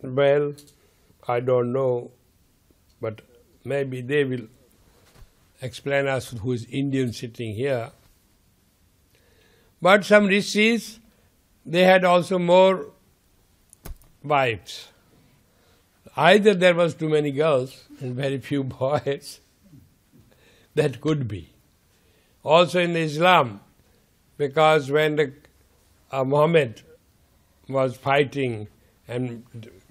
Well, I don't know, but maybe they will explain us who is Indian sitting here. But some rishis, they had also more wives. Either there was too many girls and very few boys. That could be. Also in Islam, because when Muhammad was fighting and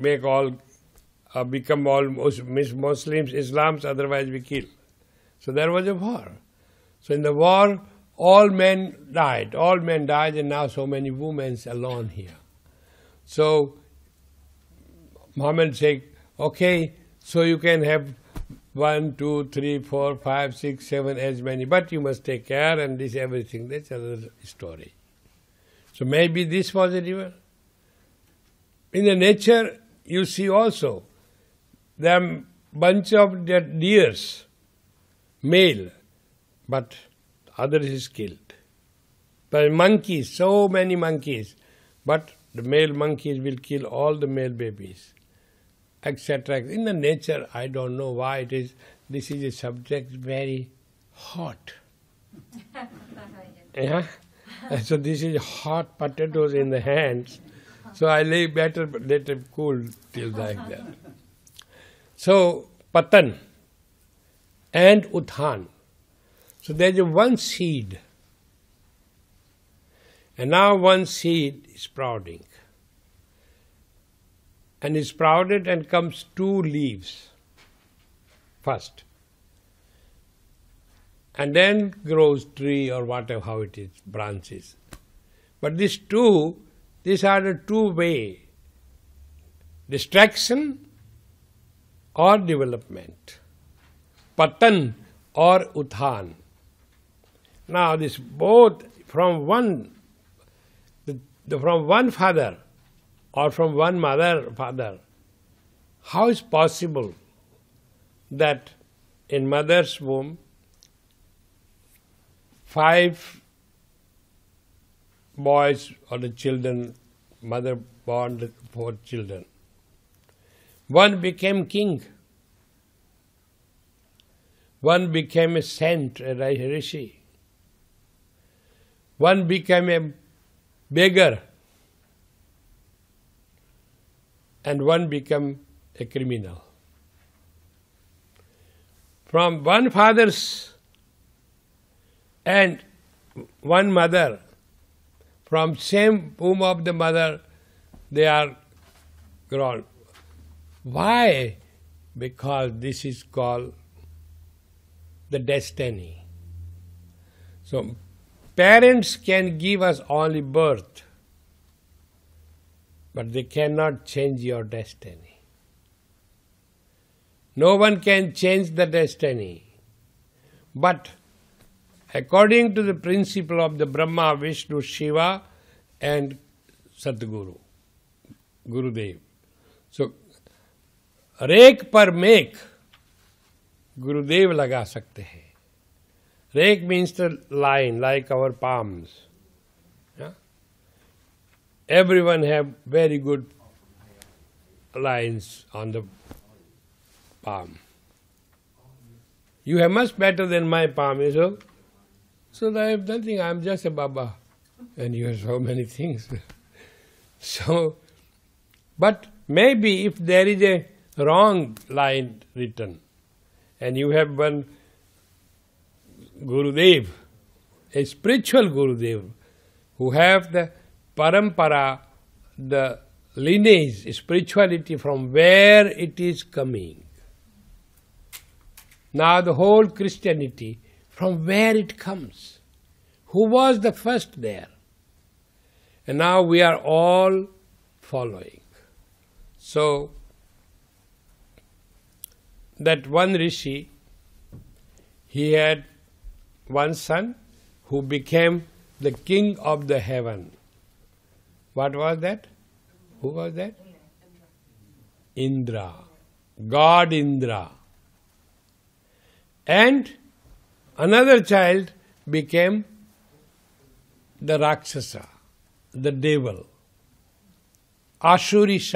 become all Muslims, Islams, otherwise we kill. So there was a war. So in the war, all men died, and now so many women alone here. So Muhammad said, okay, so you can have 1, 2, 3, 4, 5, 6, 7, as many, but you must take care and this everything. That's another story. So maybe this was a river. In the nature, you see also, there are bunch of deers, male, but others is killed. But monkeys, so many monkeys, but the male monkeys will kill all the male babies, etc. In the nature, I don't know why it is. This is a subject very hot. Yeah? So this is hot potatoes in the hands. So I let it cool till like that. So Patan and Uthan. So there is one seed. And now one seed is sprouting. And is sprouted and comes 2 leaves first. And then grows tree or whatever, how it is, branches. But these are the 2 way, distraction or development, Patan or Uthan. Now this both from one father or from one father, how is possible that in mother's womb 5 boys or the children, mother born 4 children. One became king. One became a saint, a rishi. One became a beggar. And one became a criminal. From one father's and one mother, from same womb of the mother, they are grown. Why? Because this is called the destiny. So parents can give us only birth, but they cannot change your destiny. No one can change the destiny. But according to the principle of the Brahma, Vishnu, Shiva and Sadguru, Gurudev. So, rake पर make गुरुदेव लगा सकते हैं. Rake means the line, like our palms. Yeah? Everyone have very good lines on the palm. You have much better than my palm, you know? So I have nothing, I am just a Baba. And you have so many things. So, but maybe if there is a wrong line written, and you have one Gurudev, a spiritual Gurudev, who have the parampara, the lineage, spirituality from where it is coming. Now the whole Christianity, from where it comes. Who was the first there? And now we are all following. So, that one rishi, he had one son who became the king of the heaven. What was that? Who was that? Indra. God Indra. And another child became the Rakshasa, the devil, Ashuri